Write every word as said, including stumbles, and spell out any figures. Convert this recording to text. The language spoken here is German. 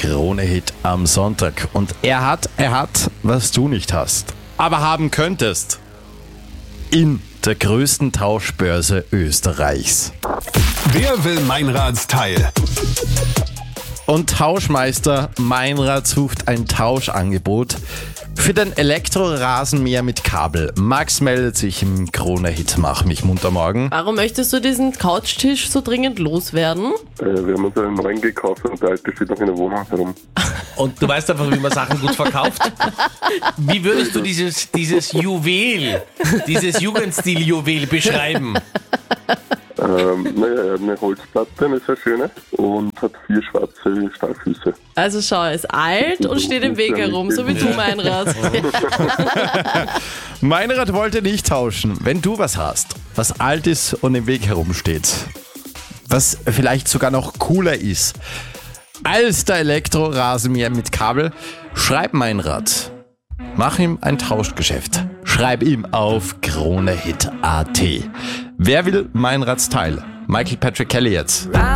Krone-Hit am Sonntag. Und er hat, er hat, was du nicht hast, aber haben könntest. In der größten Tauschbörse Österreichs. Wer will Meinrads Teil? Und Tauschmeister Meinrad sucht ein Tauschangebot für den Elektrorasenmäher mit Kabel. Max meldet sich im Krone-Hit Mach mich munter morgen. Warum möchtest du diesen Couchtisch so dringend loswerden? Äh, wir haben uns einen neuen gekauft und der alte steht noch in der Wohnung herum. Und du weißt einfach, wie man Sachen gut verkauft. Wie würdest du dieses, dieses Juwel, dieses Jugendstil-Juwel beschreiben? Ähm, naja, er hat eine Holzplatte, eine sehr schöne, und hat vier schwarze Stahlfüße. Also schau, er ist alt und steht im Weg herum, so wie du, Meinrad. Meinrad wollte nicht tauschen. Wenn du was hast, was alt ist und im Weg herumsteht, was vielleicht sogar noch cooler ist als der Elektrorasenmäher mit Kabel, schreib Meinrad. Mach ihm ein Tauschgeschäft. Schreib ihm auf Kronehit punkt at. Wer will Meinrads Teil? Michael Patrick Kelly jetzt.